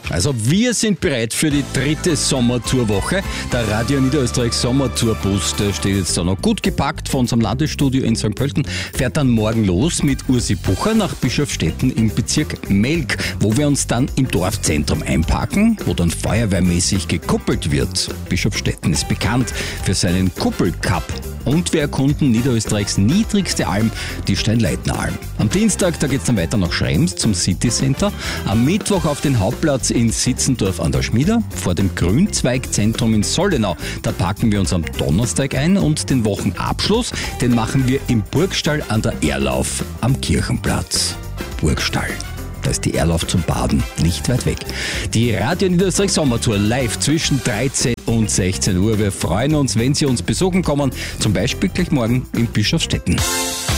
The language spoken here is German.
Also wir sind bereit für die 3. Sommertourwoche. Der Radio Niederösterreich Sommertourbus, der steht jetzt da noch gut gepackt von unserem Landesstudio in St. Pölten, fährt dann morgen los mit Ursi Bucher nach Bischofstetten im Bezirk Melk, wo wir uns dann im Dorfzentrum einparken, wo dann feuerwehrmäßig gekuppelt wird. Bischofstetten ist bekannt für seinen Kuppelcup. Und wir erkunden Niederösterreichs niedrigste Alm, die Steinleitneralm. Am Dienstag, da geht's dann weiter nach Schrems zum City Center. Am Mittwoch auf den Hauptplatz in Sitzendorf an der Schmieder, vor dem Grünzweigzentrum in Sollenau. Da parken wir uns am Donnerstag ein und den Wochenabschluss, den machen wir im Burgstall an der Erlauf am Kirchenplatz. Burgstall. Da ist die Erlauf zum Baden, nicht weit weg. Die Radio Niederösterreich Sommertour live zwischen 13 und 16 Uhr. Wir freuen uns, wenn Sie uns besuchen kommen, zum Beispiel gleich morgen in Bischofstetten.